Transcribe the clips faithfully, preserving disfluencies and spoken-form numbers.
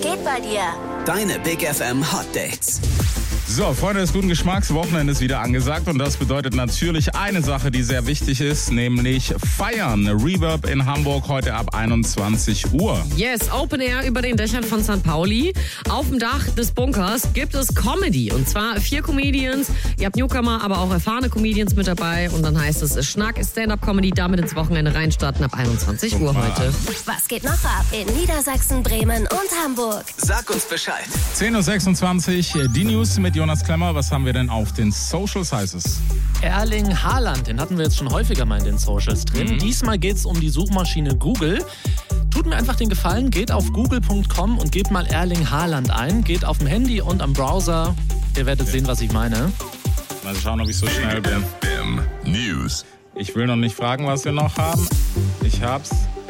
geht bei dir? Deine Big F M Hot Dates. So, Freunde des guten Geschmacks, Wochenende ist wieder angesagt und das bedeutet natürlich eine Sache, die sehr wichtig ist, nämlich feiern. Reverb in Hamburg heute ab einundzwanzig Uhr. Yes, Open Air über den Dächern von Sankt Pauli. Auf dem Dach des Bunkers gibt es Comedy und zwar vier Comedians. Ihr habt Newcomer, aber auch erfahrene Comedians mit dabei und dann heißt es Schnack, Stand-Up-Comedy, damit ins Wochenende reinstarten ab einundzwanzig Uhr heute. Was geht noch ab in Niedersachsen, Bremen und Hamburg? Sag uns Bescheid. zehn Uhr sechsundzwanzig, die News mit Jonas Klemmer. Was haben wir denn auf den Socials, heißt es? Erling Haaland, den hatten wir jetzt schon häufiger mal in den Socials drin. Mhm. Diesmal geht es um die Suchmaschine Google. Tut mir einfach den Gefallen, geht auf google punkt com und gebt mal Erling Haaland ein. Geht auf dem Handy und am Browser. Ihr werdet okay. sehen, was ich meine. Mal schauen, ob ich so schnell bin. News. Ich will noch nicht fragen, was wir noch haben. Ich hab's.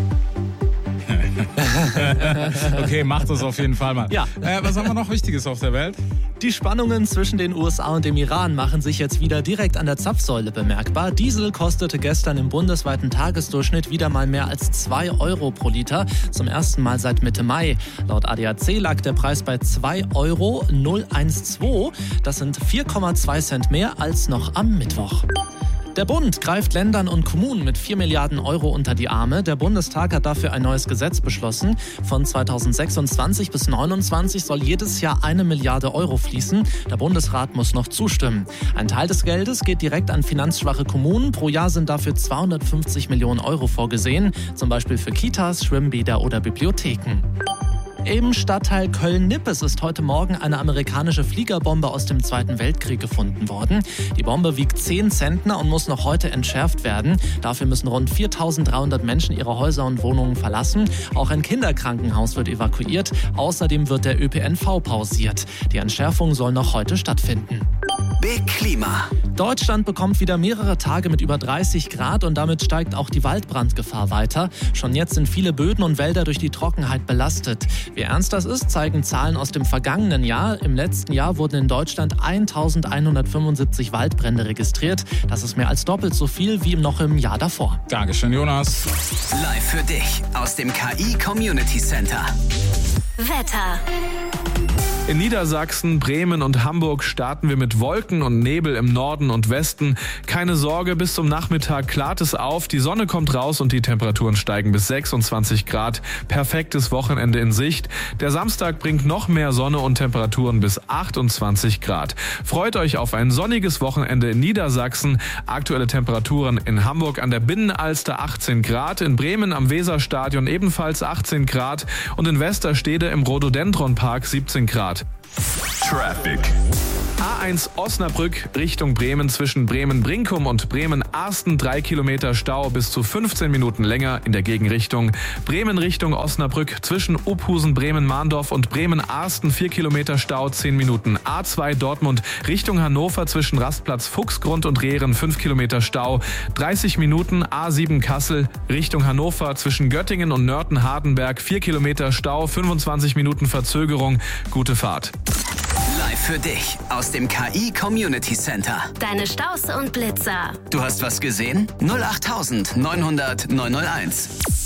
Okay, macht das auf jeden Fall mal. Ja. Äh, was haben wir noch Wichtiges auf der Welt? Die Spannungen zwischen den U S A und dem Iran machen sich jetzt wieder direkt an der Zapfsäule bemerkbar. Diesel kostete gestern im bundesweiten Tagesdurchschnitt wieder mal mehr als zwei Euro pro Liter. Zum ersten Mal seit Mitte Mai. Laut A D A C lag der Preis bei zwei Euro null eins zwei. Das sind vier Komma zwei Cent mehr als noch am Mittwoch. Der Bund greift Ländern und Kommunen mit vier Milliarden Euro unter die Arme. Der Bundestag hat dafür ein neues Gesetz beschlossen. Von zweitausendsechsundzwanzig bis neunundzwanzig soll jedes Jahr eine Milliarde Euro fließen. Der Bundesrat muss noch zustimmen. Ein Teil des Geldes geht direkt an finanzschwache Kommunen. Pro Jahr sind dafür zweihundertfünfzig Millionen Euro vorgesehen. Zum Beispiel für Kitas, Schwimmbäder oder Bibliotheken. Im Stadtteil Köln-Nippes ist heute Morgen eine amerikanische Fliegerbombe aus dem Zweiten Weltkrieg gefunden worden. Die Bombe wiegt zehn Zentner und muss noch heute entschärft werden. Dafür müssen rund viertausenddreihundert Menschen ihre Häuser und Wohnungen verlassen. Auch ein Kinderkrankenhaus wird evakuiert. Außerdem wird der Ö P N V pausiert. Die Entschärfung soll noch heute stattfinden. Big Klima. Deutschland bekommt wieder mehrere Tage mit über dreißig Grad und damit steigt auch die Waldbrandgefahr weiter. Schon jetzt sind viele Böden und Wälder durch die Trockenheit belastet. Wie ernst das ist, zeigen Zahlen aus dem vergangenen Jahr. Im letzten Jahr wurden in Deutschland eintausendeinhundertfünfundsiebzig Waldbrände registriert. Das ist mehr als doppelt so viel wie noch im Jahr davor. Dankeschön, Jonas. Live für dich aus dem K I Community Center. Wetter. In Niedersachsen, Bremen und Hamburg starten wir mit Wolken und Nebel im Norden und Westen. Keine Sorge, bis zum Nachmittag klart es auf, die Sonne kommt raus und die Temperaturen steigen bis sechsundzwanzig Grad. Perfektes Wochenende in Sicht. Der Samstag bringt noch mehr Sonne und Temperaturen bis achtundzwanzig Grad. Freut euch auf ein sonniges Wochenende in Niedersachsen. Aktuelle Temperaturen in Hamburg an der Binnenalster achtzehn Grad, in Bremen am Weserstadion ebenfalls achtzehn Grad und in Westerstede im Rhododendronpark siebzehn Grad. Traffic. A eins Osnabrück Richtung Bremen zwischen Bremen-Brinkum und Bremen-Arsten drei Kilometer Stau bis zu fünfzehn Minuten länger in der Gegenrichtung. Bremen Richtung Osnabrück zwischen Uphusen, Bremen-Mahndorf und Bremen-Arsten vier Kilometer Stau zehn Minuten. A zwei Dortmund Richtung Hannover zwischen Rastplatz Fuchsgrund und Rehren fünf Kilometer Stau dreißig Minuten. A sieben Kassel Richtung Hannover zwischen Göttingen und Nörten-Hardenberg vier Kilometer Stau fünfundzwanzig Minuten Verzögerung. Gute Fahrt. Live für dich aus dem K I Community Center. Deine Staus und Blitzer. Du hast was gesehen? null acht neunhundert neunhundert neunhunderteins.